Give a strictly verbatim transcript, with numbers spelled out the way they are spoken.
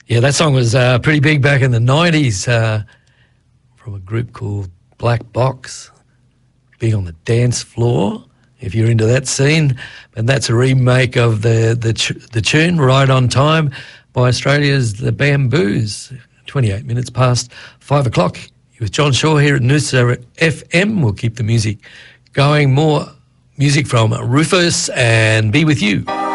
Yeah, that song was uh, pretty big back in the nineties uh, from a group called Black Box. Big on the dance floor, if you're into that scene. And that's a remake of the the, the tune Right on Time by Australia's The Bamboos. twenty-eight minutes past five o'clock. You're with John Shaw here at Noosa F M. We'll keep the music going. More music from Rufus and Be With You.